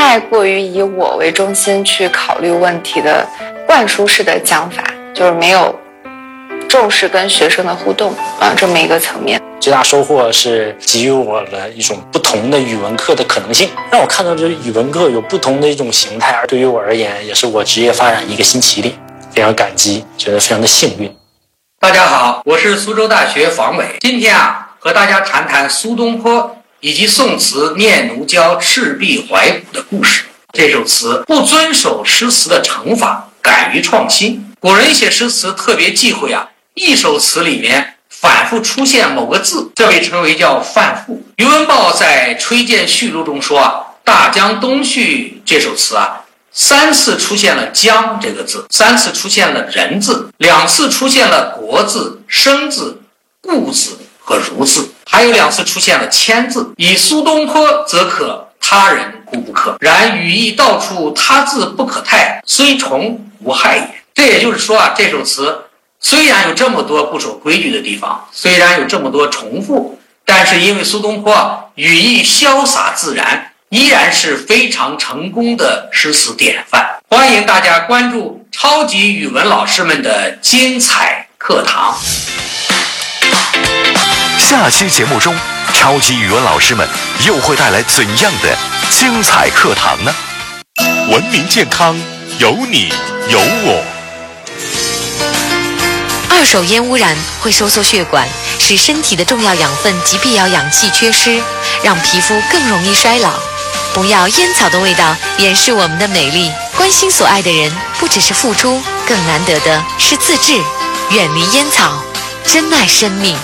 太过于以我为中心去考虑问题的灌输式的讲法，就是没有重视跟学生的互动这么一个层面。 最大收获是给予我了一种不同的语文课的可能性，让我看到这语文课有不同的一种形态，而对于我而言也是我职业发展一个新起点，非常感激，觉得非常的幸运。 大家好，我是苏州大学房伟，今天和大家谈谈苏东坡以及宋词《念奴娇·赤壁怀古》的故事。这首词不遵守诗词的成法，敢于创新。古人写诗词特别忌讳一首词里面反复出现某个字，这被称为叫泛复。余文豹在《吹荐序录》中说大江东去这首词3次出现了江这个字，3次出现了人字，2次出现了国字、生字、故字和如字，还有2次出现了千字。以苏东坡则可，他人故不可，然语意到处他字不可太，虽重无害也。这也就是说这首词虽然有这么多不守规矩的地方，虽然有这么多重复，但是因为苏东坡语意潇洒自然，依然是非常成功的诗词典范。欢迎大家关注超级语文老师们的精彩课堂。 下期节目中，超级语文老师们又会带来怎样的精彩课堂呢？文明健康，有你有我。 二手烟污染会收缩血管，使身体的重要养分及必要氧气缺失，让皮肤更容易衰老。不要烟草的味道掩饰我们的美丽。关心所爱的人，不只是付出，更难得的是自制。远离烟草，珍爱生命。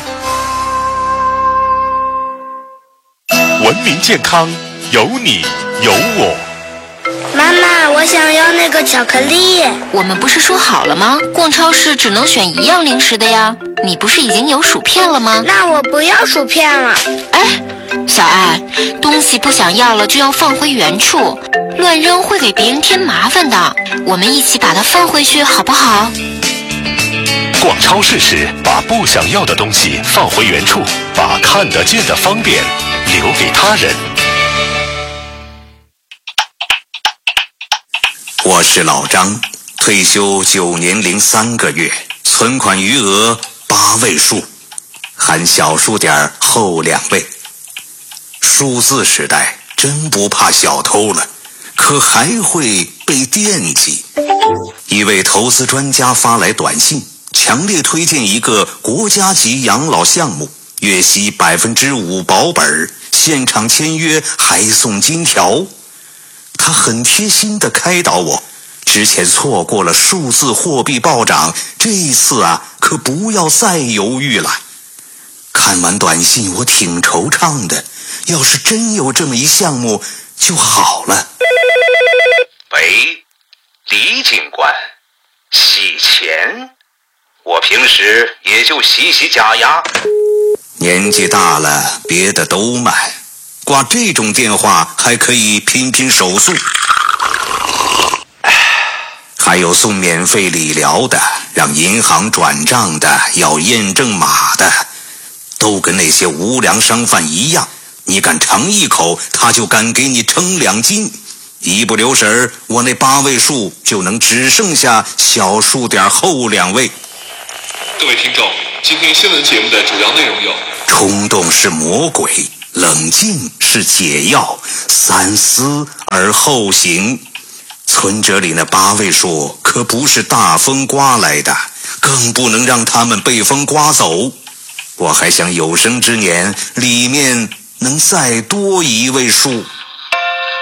文明健康，有你有我。 妈妈，我想要那个巧克力。 我们不是说好了吗？逛超市只能选1样零食的呀。你不是已经有薯片了吗？ 那我不要薯片了。 哎，小爱，东西不想要了就要放回原处，乱扔会给别人添麻烦的。我们一起把它放回去好不好？ 逛超市时，把不想要的东西放回原处，把看得见的方便留给他人。 我是老张，退休9年零3个月，存款余额8位数，含小数点后2位。数字时代真不怕小偷了，可还会被惦记。一位投资专家发来短信，强烈推荐一个国家级养老项目，月息5%保本，现场签约还送金条。他很贴心地开导我，之前错过了数字货币暴涨，这一次可不要再犹豫了。看完短信我挺惆怅的，要是真有这么一项目就好了。 喂，李警官，洗钱？我平时也就洗假牙。 年纪大了，别的都慢，挂这种电话还可以拼手速。还有送免费理疗的，让银行转账的，要验证码的，都跟那些无良商贩一样，你敢尝一口，他就敢给你称2斤。一不留神，我那8位数就能只剩下小数点后2位。 各位听众，今天新闻节目的主要内容有： 冲动是魔鬼，冷静是解药，三思而后行。存折里那8位数可不是大风刮来的，更不能让他们被风刮走。我还想有生之年里面能再多1位数。